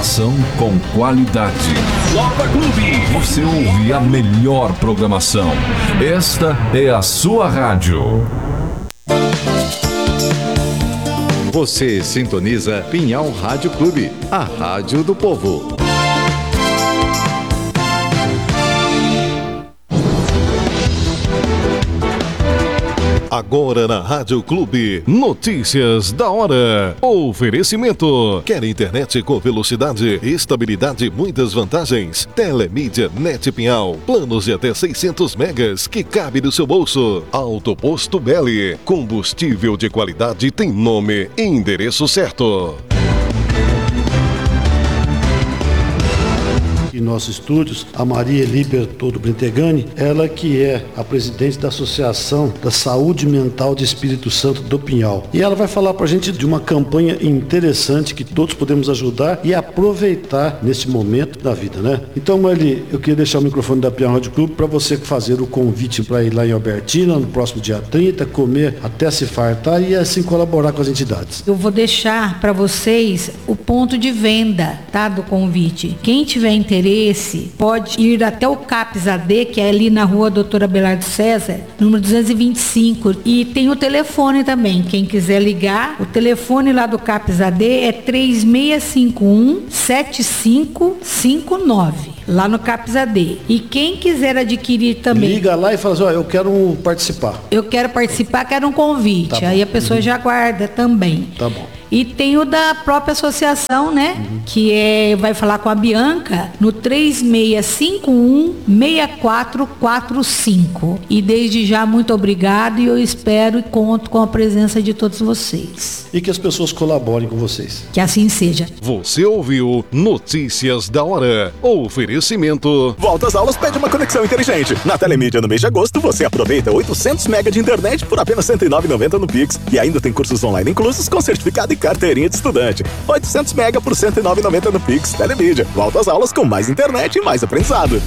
Informação com qualidade. Copa Clube. Você ouve a melhor programação. Esta é a sua rádio. Você sintoniza Pinhal Rádio Clube, a rádio do povo. Agora na Rádio Clube, notícias da hora. Oferecimento. Quer internet com velocidade, estabilidade e muitas vantagens? Telemídia Net Pinhal. Planos de até 600 megas que cabe no seu bolso. Alto Posto Belli. Combustível de qualidade tem nome e endereço certo. Em nossos estúdios, a Maria Liberto Brentegani, ela que é a presidente da Associação da Saúde Mental de Espírito Santo do Pinhal. E ela vai falar para a gente de uma campanha interessante que todos podemos ajudar e aproveitar nesse momento da vida, né? Então, Marli, eu queria deixar o microfone da Pinhal Rádio Clube para você fazer o convite para ir lá em Albertina, no próximo dia 30, comer até se fartar e assim colaborar com as entidades. Eu vou deixar para vocês o ponto de venda, tá, do convite. Quem tiver interesse pode ir até o CAPS AD, que é ali na rua Doutora Abelardo César, número 225. E tem o telefone também. Quem quiser ligar, o telefone lá do CAPS AD é 3651-7559. Lá no CAPS AD. E quem quiser adquirir também... Liga lá e fala assim, eu quero participar. Eu quero participar, quero um convite. Tá. Aí a pessoa já guarda também. Tá bom. E tem o da própria associação, né? Que vai falar com a Bianca no 3651-6445. E desde já, muito obrigado e eu espero e conto com a presença de todos vocês. E que as pessoas colaborem com vocês. Que assim seja. Você ouviu Notícias da Hora. Oferecimento. Volta às aulas pede uma conexão inteligente. Na Telemídia, no mês de agosto, você aproveita 800 MB de internet por apenas R$ 109,90 no Pix. E ainda tem cursos online inclusos com certificado e carteirinha de estudante. 800 MB por R$ 109,90 no Pix. Telemídia. Volta às aulas com mais internet e mais aprendizado.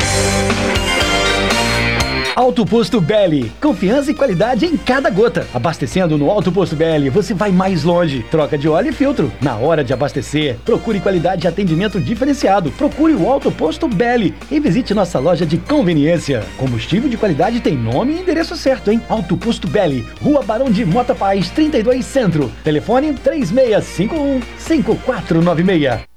Alto Posto Belli, confiança e qualidade em cada gota. Abastecendo no Alto Posto Belli, você vai mais longe. Troca de óleo e filtro. Na hora de abastecer, procure qualidade e atendimento diferenciado. Procure o Alto Posto Belli e visite nossa loja de conveniência. Combustível de qualidade tem nome e endereço certo, hein? Alto Posto Belli, Rua Barão de Mota Paz, 32 Centro. Telefone 3651-5496.